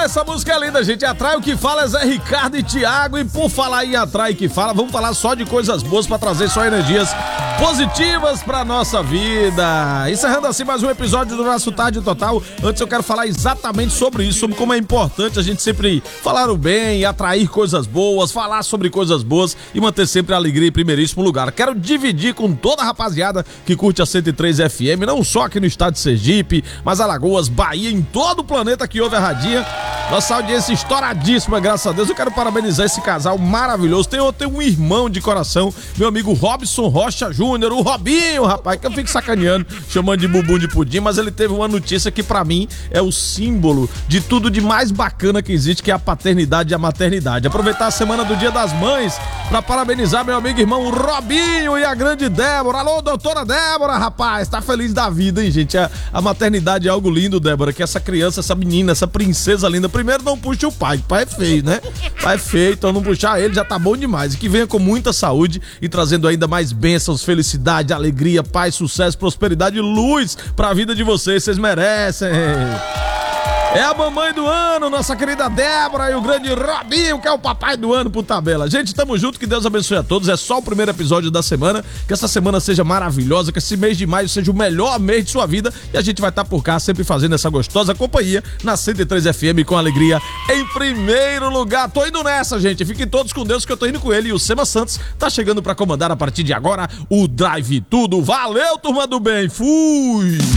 essa música é linda, gente. Atrai o que fala é Zé Ricardo e Thiago. E por falar em Atrai o que fala, vamos falar só de coisas boas pra trazer só energias positivas pra nossa vida. Encerrando assim mais um episódio do nosso Tarde Total. Antes eu quero falar exatamente sobre isso, sobre como é importante a gente sempre falar o bem, atrair coisas boas, falar sobre coisas boas e manter sempre a alegria em primeiríssimo lugar. Quero dividir com toda a rapaziada que curte a 103 FM, não só aqui no estado de Sergipe, mas Alagoas, Bahia, em todo o planeta que ouve a radinha. Nossa audiência estouradíssima, graças a Deus. Eu quero parabenizar esse casal maravilhoso. Tem um irmão de coração, meu amigo Robson Rocha Júnior, o Robinho, rapaz, que eu fico sacaneando, chamando de bumbum de pudim, mas ele teve uma notícia que pra mim é o símbolo de tudo de mais bacana que existe, que é a paternidade e a maternidade. Aproveitar a semana do Dia das Mães pra parabenizar meu amigo irmão Robinho e a grande Débora. Alô, doutora Débora, rapaz, tá feliz da vida, hein, gente? A maternidade é algo lindo, Débora, que essa criança, essa menina, essa princesa linda, primeiro não puxa o pai, que pai é feio, né? Pai é feio, então não puxar ele já tá bom demais. E que venha com muita saúde e trazendo ainda mais bênçãos, felicidade, alegria, paz, sucesso, prosperidade e luz pra vida de vocês merecem. É a mamãe do ano, nossa querida Débora, e o grande Robinho, que é o papai do ano por tabela. Gente, tamo junto, que Deus abençoe a todos. É só o primeiro episódio da semana. Que essa semana seja maravilhosa, que esse mês de maio seja o melhor mês de sua vida. E a gente vai estar por cá sempre fazendo essa gostosa companhia na 103 FM com alegria em primeiro lugar. Tô indo nessa, gente. Fiquem todos com Deus, que eu tô indo com ele. E o Sema Santos tá chegando pra comandar a partir de agora o Drive Tudo. Valeu, turma do bem. Fui!